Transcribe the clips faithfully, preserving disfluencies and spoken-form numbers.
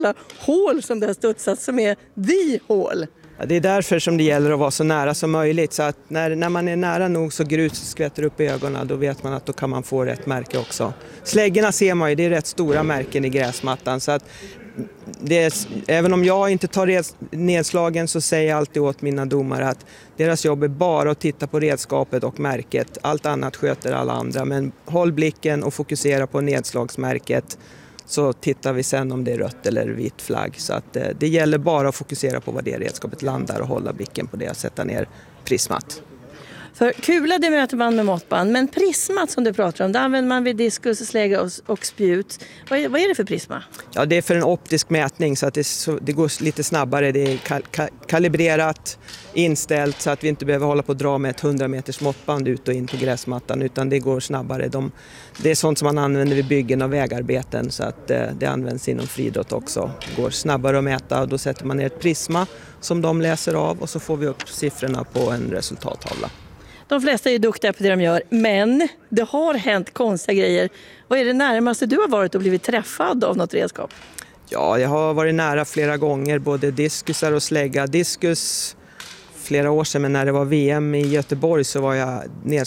hål som det har studsat som är the hål. Ja, det är därför som det gäller att vara så nära som möjligt. Så att när, när man är nära nog så grus skvätter upp i ögonen, då vet man att då kan man få rätt märke också. Släggorna ser man ju, det är rätt stora märken i gräsmattan. Så att det är, även om jag inte tar red, nedslagen så säger jag alltid åt mina domare att deras jobb är bara att titta på redskapet och märket. Allt annat sköter alla andra, men håll blicken och fokusera på nedslagsmärket. Så tittar vi sen om det är rött eller vit flagg. Så att eh, det gäller bara att fokusera på vad det redskapet landar och hålla blicken på det och sätta ner prismat. För kula det möter man med måttband, men prismat som du pratar om, det använder man vid diskus, slägga och, och spjut. Vad är, vad är det för prisma? Ja, det är för en optisk mätning så att det, så, det går lite snabbare. Det är kal, kal, kalibrerat, inställt så att vi inte behöver hålla på att dra med ett hundra meters måttband ut och in på gräsmattan, utan det går snabbare. De, det är sånt som man använder vid byggen och vägarbeten, så att eh, det används inom friidrott också. Det går snabbare att mäta och då sätter man ner ett prisma som de läser av och så får vi upp siffrorna på en resultattavla. De flesta är ju duktiga på det de gör, men det har hänt konstiga grejer. Vad är det närmaste du har varit och blivit träffad av något redskap? Ja, jag har varit nära flera gånger, både diskusar och slägga. Diskus flera år sedan, men när det var V M i Göteborg så var jag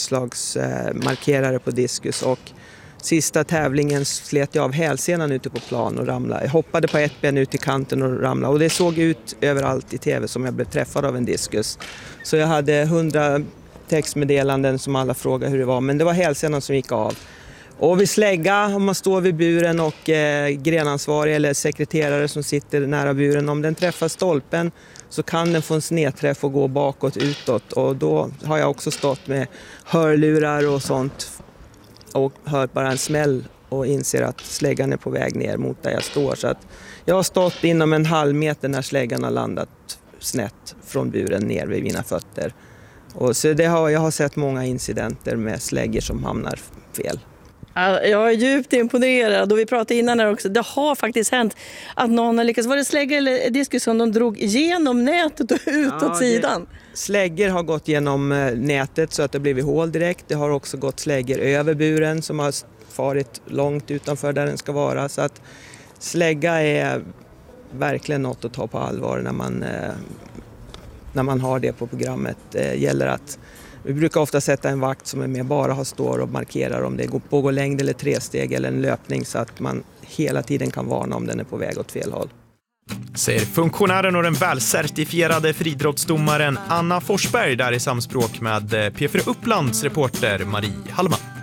nedslagsmarkerare på diskus. Och sista tävlingen slet jag av hälsenan ute på plan och ramlade. Jag hoppade på ett ben ut i kanten och ramlade. Och det såg ut överallt i tv som jag blev träffad av en diskus. Så jag hade hundra textmeddelanden som alla frågade hur det var, men det var hälsenan som gick av. Och vid slägga, om man står vid buren och eh, grenansvarig eller sekreterare som sitter nära buren, om den träffar stolpen så kan den få en snedträff och gå bakåt, utåt. Och då har jag också stått med hörlurar och sånt och hört bara en smäll och inser att släggan är på väg ner mot där jag står. Så att jag har stått inom en halv meter när släggan har landat snett från buren ner vid mina fötter. Och så det har, jag har sett många incidenter med släggor som hamnar fel. Jag är djupt imponerad, och vi pratade innan här också. Det har faktiskt hänt att någon har lyckats. Var det slägga eller diskus som de drog igenom nätet och ut ja, åt sidan? Det, släggor har gått genom nätet så att det blivit hål direkt. Det har också gått släggor över buren som har farit långt utanför där den ska vara. Så att slägga är verkligen något att ta på allvar när man... när man har det på programmet. Det gäller att vi brukar ofta sätta en vakt som är med bara har står och markerar om det pågår längd eller tresteg eller en löpning, så att man hela tiden kan varna om den är på väg åt fel håll. Säger funktionären och den välcertifierade friidrottsdomaren Anna Forsberg där i samspråk med P fyra Upplands reporter Marie Hallman.